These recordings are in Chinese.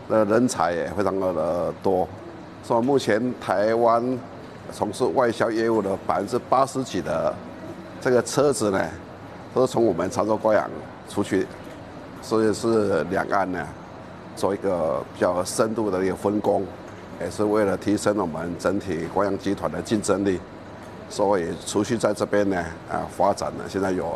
的人才也非常的多，所以目前台湾从事外销业务的80%几的这个车子呢，都是从我们潮州高阳出去，所以是两岸呢做一个比较深度的一个分工，也是为了提升我们整体高阳集团的竞争力，所以持续在这边呢发展了，现在有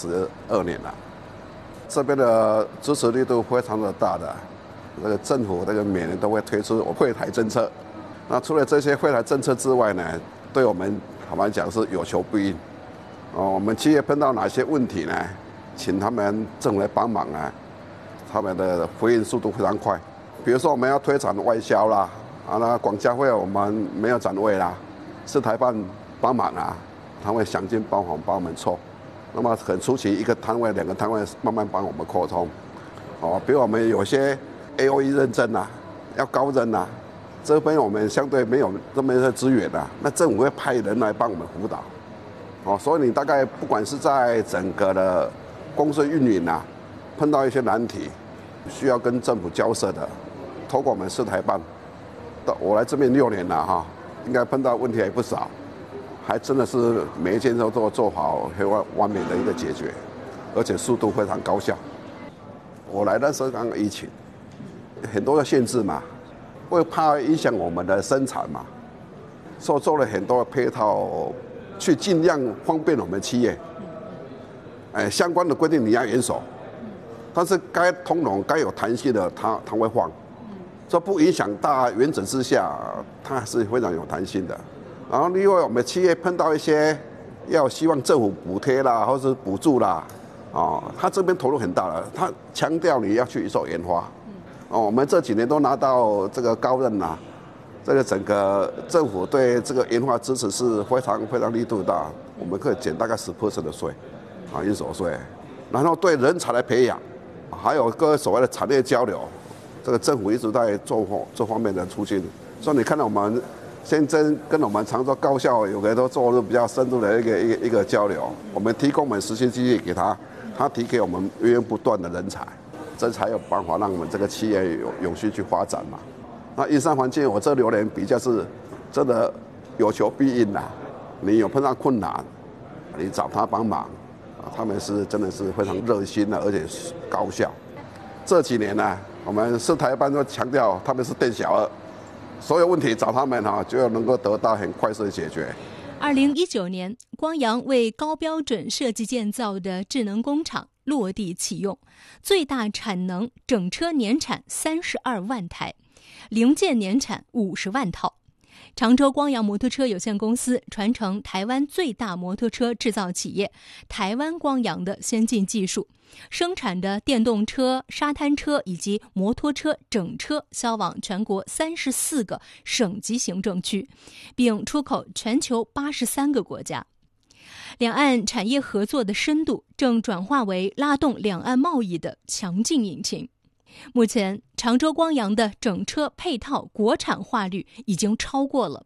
32年了。这边的支持力度非常的大的，这个政府这个每年都会推出惠台政策。那除了这些惠台政策之外呢，对我们坦白讲是有求必应。我们企业碰到哪些问题呢？请他们政府来帮忙啊，他们的回应速度非常快。比如说我们要推展外销啦，那广交会我们没有展位啦，是台办帮忙啊，他会想尽办法帮我们凑。那么很初期一个摊位、2个摊位慢慢帮我们扩充。比如我们有些 AOE 认证啊，要高认啊，这边我们相对没有这么多资源啊，那政府会派人来帮我们辅导。所以你大概不管是在整个的公司运营啊，碰到一些难题，需要跟政府交涉的，透过我们市台办，我来这边6年了哈，应该碰到问题也不少，还真的是每一件都做好很完美的一个解决，而且速度非常高效。我来的时候刚刚疫情，很多的限制嘛，会怕影响我们的生产嘛，所以做了很多的配套，去尽量方便我们企业。相关的规定你要严守，但是该通融、该有弹性的，它会放。这不影响大原则之下，它还是非常有弹性的。然后另外我们企业碰到一些要希望政府补贴啦，或是补助啦，他这边投入很大了，他强调你要去做研发。我们这几年都拿到这个高任啦，这个整个政府对这个研发支持是非常力度大，我们可以减大概10% 的税，应所税。然后对人才的培养，还有各所谓的产业交流，这个政府一直在做这方面的促进。所以你看到我们现在跟我们常州高校有个都做了比较深入的一个交流，我们提供我们实习机会给他，他提给我们源源不断的人才，这才有办法让我们这个企业永续去发展嘛。那营商环境，我这6年比较是真的有求必应啦。你有碰到困难，你找他帮忙，他们是真的是非常热心的，而且高效。这几年呢，我们市台办都强调他们是店小二，所有问题找他们就能够得到很快速的解决。 2019年，光阳为高标准设计建造的智能工厂落地启用，最大产能整车年产32万台，零件年产50万套。常州光阳摩托车有限公司传承台湾最大摩托车制造企业台湾光阳的先进技术，生产的电动车、沙滩车以及摩托车整车销往全国34个省级行政区，并出口全球83个国家。两岸产业合作的深度正转化为拉动两岸贸易的强劲引擎。目前，常州光阳的整车配套国产化率已经超过了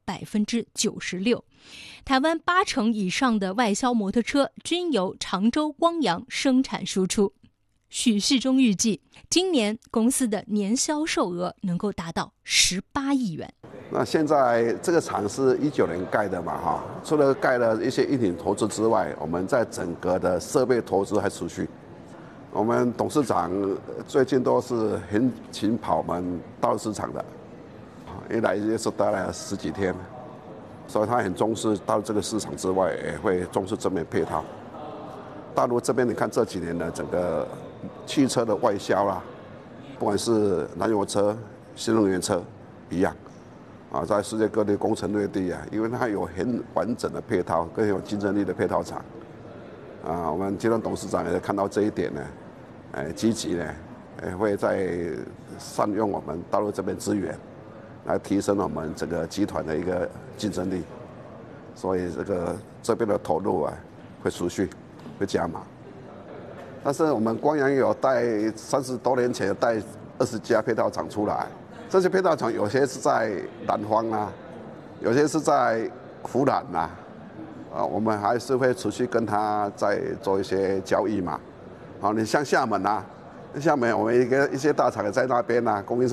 96%，台湾80%以上的外销摩托车均由常州光阳生产输出。许世忠预计，今年公司的年销售额能够达到18亿元。 那现在这个厂是19年盖的嘛，除了盖了一些硬体投资之外，我们在整个的设备投资还持续。我们董事长最近都是很勤跑我们大陆市场的，一来也是待了10几天，所以他很重视大陆这个市场之外，也会重视这边配套。大陆这边你看这几年的整个汽车的外销啦，不管是燃油车、新能源车一样，在世界各地攻城略地啊，因为它有很完整的配套，更有竞争力的配套厂。我们集团董事长也看到这一点呢，积极呢，会在善用我们大陆这边资源，来提升我们整个集团的一个竞争力。所以这边的投入会持续，会加码。但是我们光阳有带30多年前带20家配套厂出来，这些配套厂有些是在南方啊，有些是在湖南啊。我们还是会持续跟他再做一些交易嘛。你像厦门啊，厦门我们一些大厂也在那边啊，供应商。